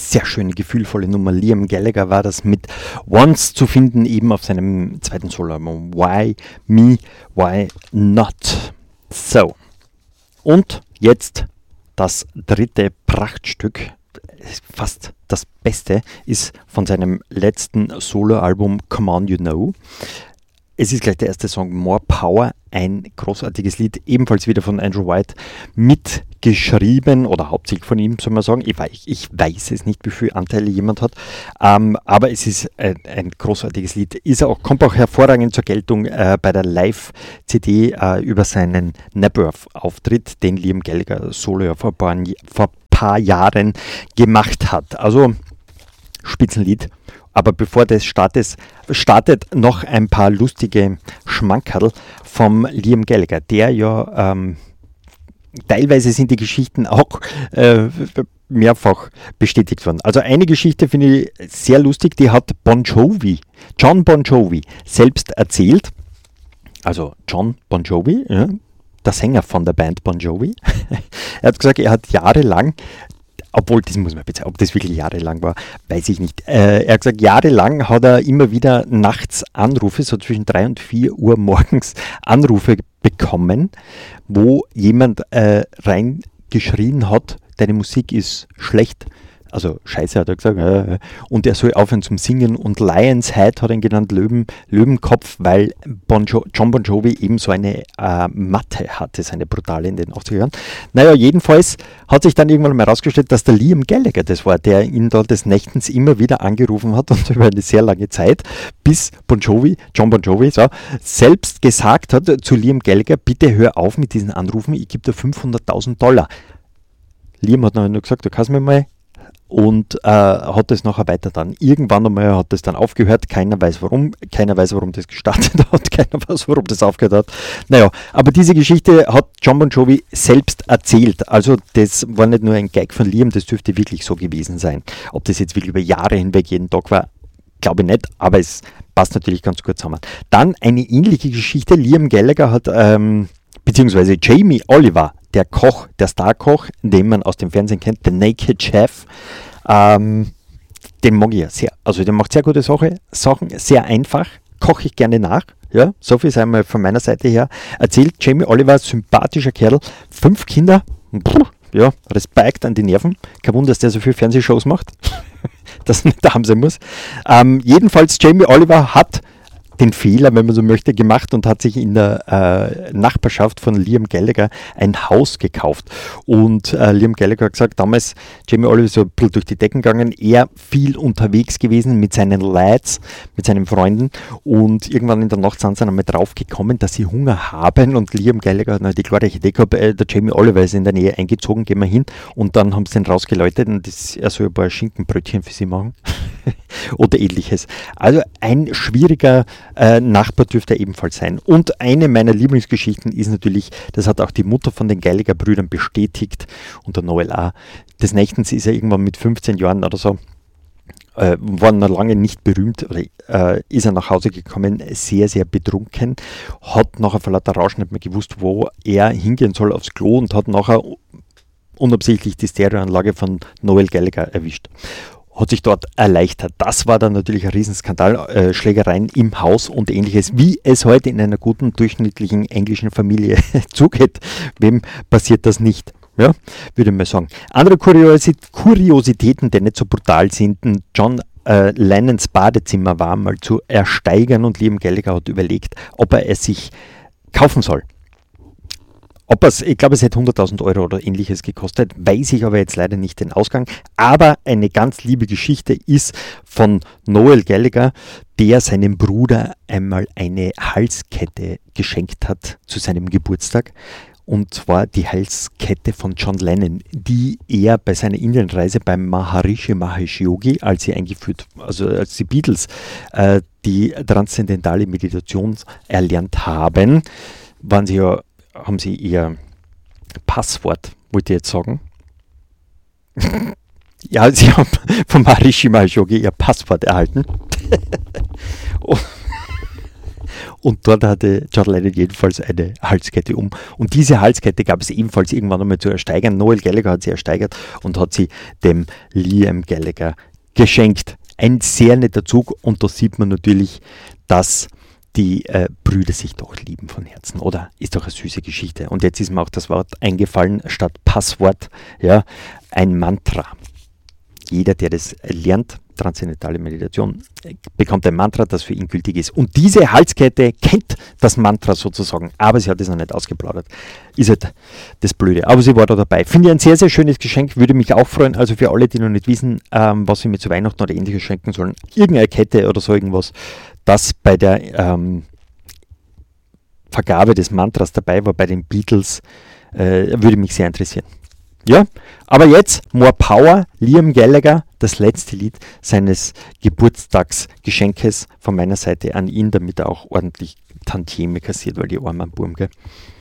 sehr schöne, gefühlvolle Nummer. Liam Gallagher war das mit Once zu finden, eben auf seinem zweiten Soloalbum Why Me, Why Not. So, und jetzt das dritte Prachtstück, fast das Beste, ist von seinem letzten Soloalbum Come On You Know. Es ist gleich der erste Song, More Power, ein großartiges Lied, ebenfalls wieder von Andrew White mitgeschrieben oder hauptsächlich von ihm, soll man sagen. Ich weiß es nicht, wie viele Anteile jemand hat, aber es ist ein großartiges Lied. Kommt auch hervorragend zur Geltung bei der Live-CD über seinen Napworth-Auftritt, den Liam Gallagher solo ja vor ein paar Jahren gemacht hat. Also Spitzenlied. Aber bevor das startet noch ein paar lustige Schmankerl vom Liam Gallagher, der ja teilweise sind die Geschichten auch mehrfach bestätigt worden. Also eine Geschichte finde ich sehr lustig, die hat John Bon Jovi selbst erzählt. Also John Bon Jovi, ja, der Sänger von der Band Bon Jovi. Er hat gesagt, er hat jahrelang, obwohl, das muss man bezeichnen, ob das wirklich jahrelang war, weiß ich nicht. Er hat gesagt, jahrelang hat er immer wieder nachts Anrufe, so zwischen 3 und 4 Uhr morgens Anrufe bekommen, wo jemand reingeschrien hat, deine Musik ist schlecht. Also scheiße, hat er gesagt. Und er soll aufhören zum Singen. Und Lionshead hat ihn genannt, Löwenkopf, weil John Bon Jovi eben so eine Matte hatte, seine brutale in den 80er Jahren. Naja, jedenfalls hat sich dann irgendwann mal herausgestellt, dass der Liam Gallagher das war, der ihn da des Nächtens immer wieder angerufen hat und über eine sehr lange Zeit, bis John Bon Jovi, selbst gesagt hat zu Liam Gallagher, bitte hör auf mit diesen Anrufen, ich gebe dir $500.000. Liam hat noch gesagt, du kannst mir mal, und hat das nachher weiter dann. Irgendwann einmal hat das dann aufgehört, keiner weiß warum das gestartet hat, keiner weiß, warum das aufgehört hat. Naja, aber diese Geschichte hat John Bon Jovi selbst erzählt, also das war nicht nur ein Gag von Liam, das dürfte wirklich so gewesen sein. Ob das jetzt wirklich über Jahre hinweg jeden Tag war, glaube ich nicht, aber es passt natürlich ganz gut zusammen. Dann eine ähnliche Geschichte, Liam Gallagher hat, beziehungsweise Jamie Oliver, der Koch, der Starkoch, den man aus dem Fernsehen kennt, der Naked Chef, den mag ich ja sehr. Also der macht sehr gute Sachen, sehr einfach, koche ich gerne nach. Ja, so viel sei mal von meiner Seite her erzählt. Jamie Oliver, sympathischer Kerl, 5 Kinder, ja, Respekt an die Nerven. Kein Wunder, dass der so viele Fernsehshows macht, dass er nicht daheim sein muss. Jedenfalls, Jamie Oliver hat den Fehler, wenn man so möchte, gemacht und hat sich in der Nachbarschaft von Liam Gallagher ein Haus gekauft. Und Liam Gallagher hat gesagt, damals Jamie Oliver ist so ein bisschen durch die Decken gegangen, er viel unterwegs gewesen mit seinen Lads, mit seinen Freunden, und irgendwann in der Nacht sind sie einmal drauf gekommen, dass sie Hunger haben, und Liam Gallagher hat die glorreiche Idee gehabt, der Jamie Oliver ist in der Nähe eingezogen, gehen wir hin, und dann haben sie den rausgeläutet und er soll ein paar Schinkenbrötchen für sie machen oder ähnliches. Also ein schwieriger Nachbar dürfte er ebenfalls sein. Und eine meiner Lieblingsgeschichten ist natürlich, das hat auch die Mutter von den Gallagher-Brüdern bestätigt, und der Noel auch, des Nächtens ist er irgendwann mit 15 Jahren oder so, war noch lange nicht berühmt, oder ist er nach Hause gekommen, sehr, sehr betrunken, hat nachher vor lauter Rausch nicht mehr gewusst, wo er hingehen soll aufs Klo, und hat nachher unabsichtlich die Stereoanlage von Noel Gallagher erwischt. Hat sich dort erleichtert. Das war dann natürlich ein Riesenskandal, Schlägereien im Haus und ähnliches, wie es heute in einer guten, durchschnittlichen englischen Familie zugeht. Wem passiert das nicht? Ja, würde ich mal sagen. Andere Kuriositäten, die nicht so brutal sind, John Lennons Badezimmer war mal zu ersteigern, und Liam Gallagher hat überlegt, ob er es sich kaufen soll. Ich glaube, es hätte 100.000 € oder ähnliches gekostet, weiß ich aber jetzt leider nicht den Ausgang. Aber eine ganz liebe Geschichte ist von Noel Gallagher, der seinem Bruder einmal eine Halskette geschenkt hat zu seinem Geburtstag. Und zwar die Halskette von John Lennon, die er bei seiner Indienreise beim Maharishi Mahesh Yogi, als die Beatles die transzendentale Meditation erlernt haben, haben sie ihr Passwort, wollte ich jetzt sagen. Ja, sie haben vom Maharishi Mahesh Yogi ihr Passwort erhalten. und dort hatte John Lennon jedenfalls eine Halskette um. Und diese Halskette gab es ebenfalls irgendwann einmal zu ersteigern. Noel Gallagher hat sie ersteigert und hat sie dem Liam Gallagher geschenkt. Ein sehr netter Zug, und da sieht man natürlich, dass die Brüder sich doch lieben von Herzen, oder? Ist doch eine süße Geschichte. Und jetzt ist mir auch das Wort eingefallen, statt Passwort, ja, ein Mantra. Jeder, der das lernt, transzendentale Meditation, bekommt ein Mantra, das für ihn gültig ist. Und diese Halskette kennt das Mantra sozusagen, aber sie hat es noch nicht ausgeplaudert. Ist halt das Blöde. Aber sie war da dabei. Finde ich ein sehr, sehr schönes Geschenk, würde mich auch freuen. Also für alle, die noch nicht wissen, was sie mir zu Weihnachten oder Ähnliches schenken sollen, irgendeine Kette oder so irgendwas, das bei der Vergabe des Mantras dabei war, bei den Beatles, würde mich sehr interessieren. Ja, aber jetzt More Power, Liam Gallagher, das letzte Lied seines Geburtstagsgeschenkes von meiner Seite an ihn, damit er auch ordentlich Tantieme kassiert, weil die armen Burm, gell?